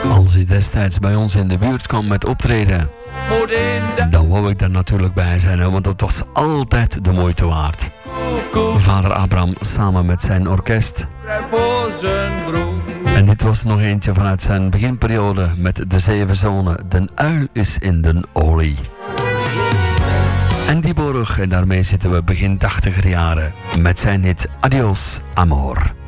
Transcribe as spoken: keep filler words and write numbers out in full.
Als hij destijds bij ons in de buurt kwam met optreden, dan wou ik daar natuurlijk bij zijn, hè, want het was altijd de moeite waard. Vader Abraham samen met zijn orkest. En dit was nog eentje vanuit zijn beginperiode met de zeven zonen. De uil is in de olie. En die borg, en daarmee zitten we begin tachtiger jaren met zijn hit Adios Amor.